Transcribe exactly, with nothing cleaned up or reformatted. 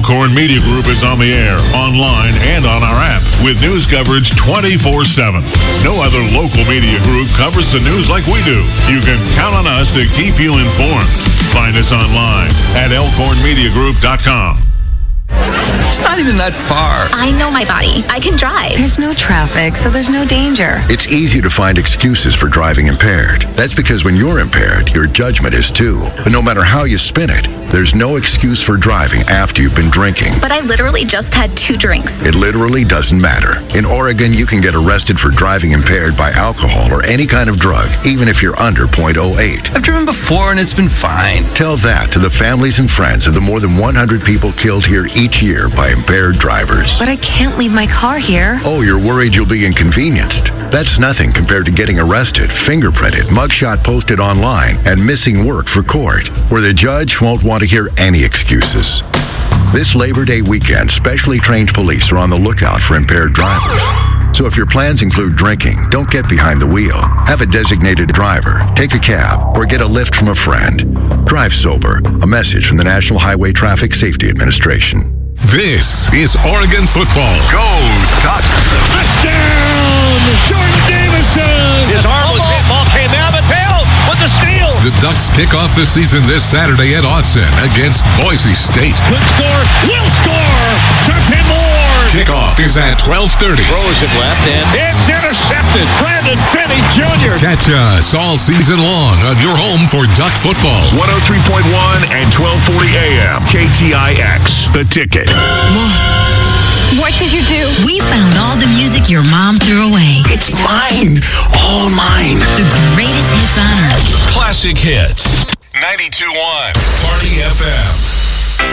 Elkhorn Media Group is on the air, online, and on our app with news coverage twenty-four seven. No other local media group covers the news like we do. You can count on us to keep you informed. Find us online at elkhorn media group dot com. It's not even that far. I know my body. I can drive. There's no traffic, so there's no danger. It's easy to find excuses for driving impaired. That's because when you're impaired, your judgment is too. But no matter how you spin it, there's no excuse for driving after you've been drinking. But I literally just had two drinks. It literally doesn't matter. In Oregon, you can get arrested for driving impaired by alcohol or any kind of drug, even if you're under point oh eight. I've driven before and it's been fine. Tell that to the families and friends of the more than one hundred people killed here each year by impaired drivers. But I can't leave my car here. Oh, you're worried you'll be inconvenienced? That's nothing compared to getting arrested, fingerprinted, mugshot posted online, and missing work for court, where the judge won't want to hear any excuses. This Labor Day weekend, specially trained police are on the lookout for impaired drivers. So if your plans include drinking, don't get behind the wheel. Have a designated driver, take a cab, or get a lift from a friend. Drive sober. A message from the National Highway Traffic Safety Administration. This is Oregon football. Go Ducks! Touchdown! Jordan Davison! His arm was hit. Ball came out. Mateo with the steal. The Ducks kick off the season this Saturday at Autzen against Boise State. Could score. Will score. thirteen more. Kickoff is at twelve thirty. Throws it left and it's intercepted. Brandon Finney Junior Catch us all season long on your home for Duck football. one oh three point one and twelve forty A M. K T I X. The Ticket. What did you do? We found all the music your mom threw away. It's mine. All mine. The greatest hits on earth. Classic hits. ninety-two point one. Party F M.